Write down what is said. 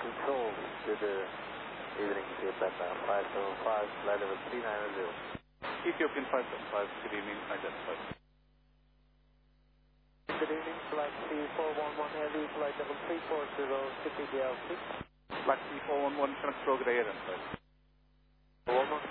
Control, good evening, CFM 575, flight level 390. Ethiopian 575, good evening, identified. Good evening, flight C411 Heavy, flight level 340, CPDL 6. Flight C411, connect Rogue Air, identified. 11